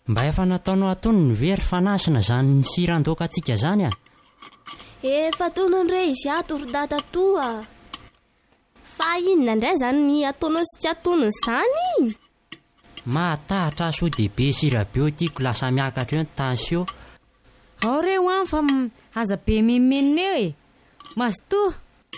Mba efa nataonao atony ny very fanasina zany ny siran-doka atsika zany a? Efa tonondre izy ato ry dada toa. Fa inona indray zany ny ataonao sy tsy ataonao zany? Mahatahatra so dehibe sirabiotiako lasa miakatra eo ny tansio. Ao re ho any fa aza be memenina eo e. Mazotoa.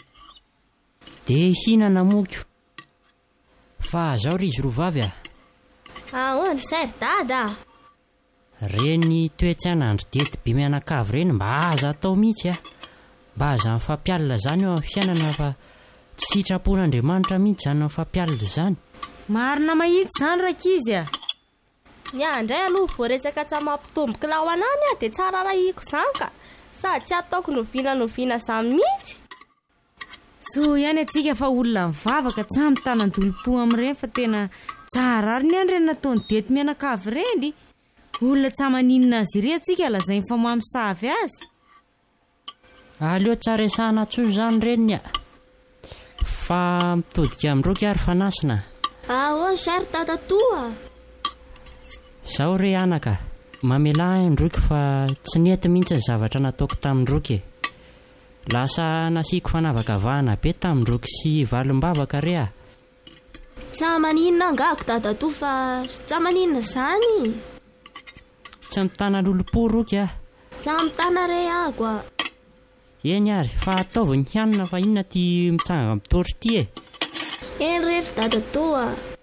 De hinana moko. Fa zao ry izy rovavy a. Ahoana zay ry dada? Reny toetsan'andro dety be mianakavy reny mba aza atao mihitsy a. Mba aza mifampialina zany eo amin'ny fiainana fa tsy sitrapon'Andriamanitra mihitsy zany mifampialina zany. Marina mahitsy zany rakizy a. Ny andray aloha voaresaka tsy mampitomboka lao anany a dia tsara rahiko zany ka sady tsy ataoko noviana zany mihitsy. So ihany atsika fa olona mivavaka tsy amitanan-dolo-po amin'ireny fa tena tsara ary ny andreny nataony dety mianakavy reny. Olona tsy maninona azy iry atsika lazainy fa mamosavy azy. Aleo tsara esahana tsoy zany reny a. Fa mitodika amin'roky ary fanasina. Ahoana zay ry dada toa? Zao re anaka, mamela androky fa tsy nety mihitsy ny zavatra nataoko tamindroky. Lasa nasiako fanavakavahana be tamindroky sy valim-bavaka re a. Tsy maninona angako dada toa fa tsy maninona zany. Tsy mitana lolo-po roky a. Tsy mitana re ako a. Eny ary, fa ataovy ny hanina fa inona ty mitsanga mitotry ty e. Eny rehetra dada toa.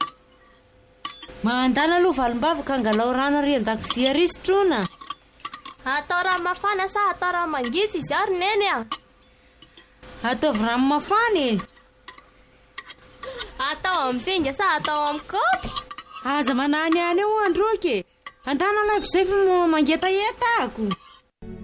Mandana aloha valim-bavaka angalao rano ary an-dakozia ry sotrona. Atao rano mafana sa atao rano mangitsy izy ary neny a? Ataovy rano mafana e. Atao amin'ny zinga sa atao amin'ny kaopy? Aza manany any eo androky. Andana lavy zay fa mangetaheta ako.